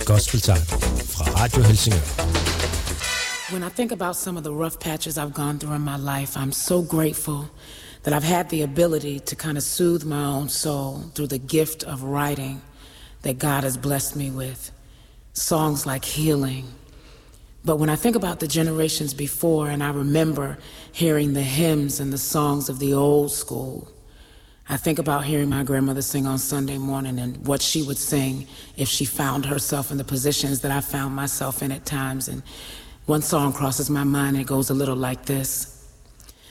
Gospel-sang fra Radio Helsingør. When I think about some of the rough patches I've gone through in my life, I'm so grateful that I've had the ability to kind of soothe my own soul through the gift of writing that God has blessed me with. Songs like Healing. But when I think about the generations before and I remember hearing the hymns and the songs of the old school, I think about hearing my grandmother sing on Sunday morning and what she would sing if she found herself in the positions that I found myself in at times. And one song crosses my mind and it goes a little like this.